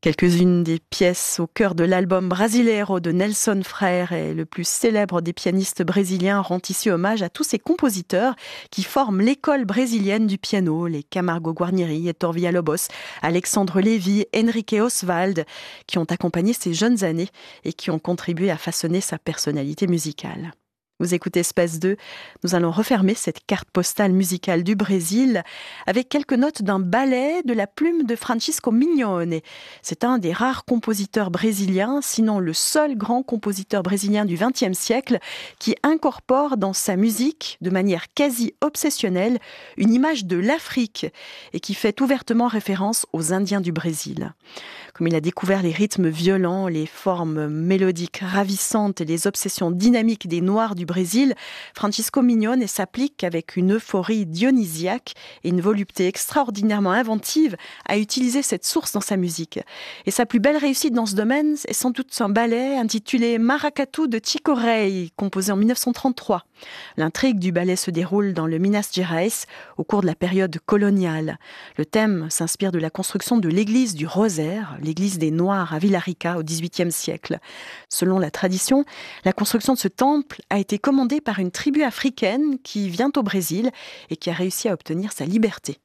Quelques-unes des pièces au cœur de l'album Brasileiro de Nelson Frère et le plus célèbre des pianistes brésiliens rend ici hommage à tous ces compositeurs qui forment l'école brésilienne du piano, les Camargo Guarnieri, Héctor Villa-Lobos, Alexandre Lévy, Henrique Oswald, qui ont accompagné ses jeunes années et qui ont contribué à façonner sa personnalité musicale. Vous écoutez Space 2, nous allons refermer cette carte postale musicale du Brésil avec quelques notes d'un ballet de la plume de Francisco Mignone. C'est un des rares compositeurs brésiliens, sinon le seul grand compositeur brésilien du XXe siècle, qui incorpore dans sa musique, de manière quasi obsessionnelle, une image de l'Afrique et qui fait ouvertement référence aux Indiens du Brésil. Comme il a découvert les rythmes violents, les formes mélodiques ravissantes et les obsessions dynamiques des Noirs du Brésil, Francisco Mignone s'applique avec une euphorie dionysiaque et une volupté extraordinairement inventive à utiliser cette source dans sa musique. Et sa plus belle réussite dans ce domaine est sans doute un ballet intitulé Maracatu de Chico Rey, composé en 1933. L'intrigue du ballet se déroule dans le Minas Gerais au cours de la période coloniale. Le thème s'inspire de la construction de l'église du Rosaire, l'église des Noirs à Villa-Rica au XVIIIe siècle. Selon la tradition, la construction de ce temple a été commandée par une tribu africaine qui vient au Brésil et qui a réussi à obtenir sa liberté.